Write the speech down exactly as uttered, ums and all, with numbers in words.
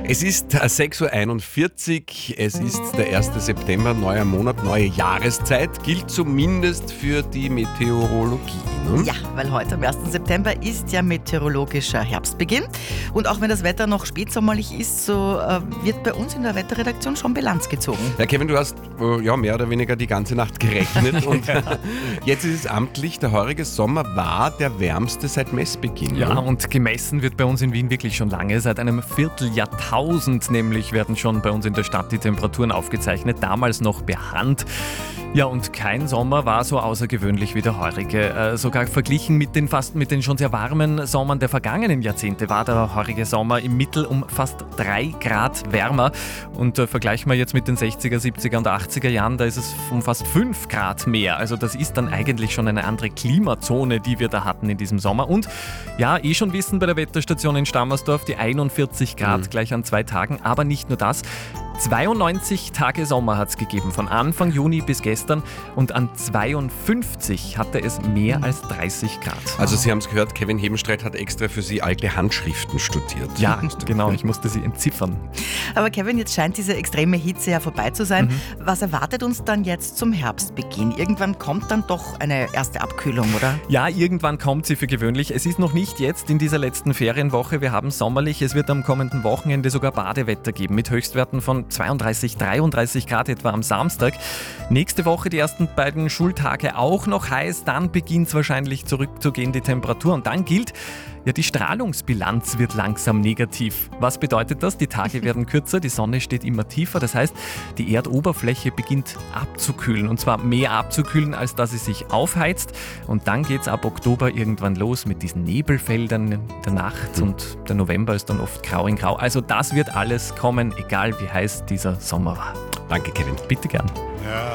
Es ist sechs Uhr einundvierzig, es ist der erste September, neuer Monat, neue Jahreszeit, gilt zumindest für die Meteorologie. Ne? Ja, weil heute am ersten September ist ja meteorologischer Herbstbeginn. Und auch wenn das Wetter noch spätsommerlich ist, so äh, wird bei uns in der Wetterredaktion schon Bilanz gezogen. Ja, Kevin, du hast äh, ja mehr oder weniger die ganze Nacht gerechnet und jetzt ist es amtlich, der heurige Sommer war der wärmste seit Messbeginn. Ja, ne? und gemessen wird bei uns in Wien wirklich schon lange. Seit einem Vierteljahrtausend nämlich werden schon bei uns in der Stadt die Temperaturen aufgezeichnet, damals noch per Hand. Ja, und kein Sommer war so außergewöhnlich wie der heurige. Äh, sogar verglichen mit den fast mit den schon sehr warmen Sommern der vergangenen Jahrzehnte war der heurige Sommer im Mittel um fast drei Grad wärmer. Und äh, vergleichen wir jetzt mit den sechziger, siebziger und achtziger Jahren, da ist es um fast fünf Grad mehr. Also das ist dann eigentlich schon eine andere Klimazone, die wir da hatten in diesem Sommer. Und ja, eh schon wissen bei der Wetterstation in Stammersdorf, die einundvierzig Grad mhm. gleich an zwei Tagen. Aber nicht nur das. zweiundneunzig Tage Sommer hat es gegeben, von Anfang Juni bis gestern, und an zweiundfünfzig hatte es mehr als dreißig Grad. Also Sie haben es gehört, Kevin Hebenstreit hat extra für Sie alte Handschriften studiert. Ja, genau, ich musste sie entziffern. Aber Kevin, jetzt scheint diese extreme Hitze ja vorbei zu sein. Mhm. Was erwartet uns dann jetzt zum Herbstbeginn? Irgendwann kommt dann doch eine erste Abkühlung, oder? Ja, irgendwann kommt sie für gewöhnlich. Es ist noch nicht jetzt in dieser letzten Ferienwoche. Wir haben sommerlich. Es wird am kommenden Wochenende sogar Badewetter geben mit Höchstwerten von zweiunddreißig, dreiunddreißig Grad etwa am Samstag. Nächste Woche die ersten beiden Schultage auch noch heiß. Dann beginnt es wahrscheinlich zurückzugehen, die Temperatur. Und dann gilt, ja, die Strahlungsbilanz wird langsam negativ. Was bedeutet das? Die Tage werden kürzer, die Sonne steht immer tiefer. Das heißt, die Erdoberfläche beginnt abzukühlen. Und zwar mehr abzukühlen, als dass sie sich aufheizt. Und dann geht es ab Oktober irgendwann los mit diesen Nebelfeldern der Nacht. Mhm. Und der November ist dann oft grau in grau. Also das wird alles kommen, egal wie heiß dieser Sommer war. Danke, Kevin. Bitte gern. Ja.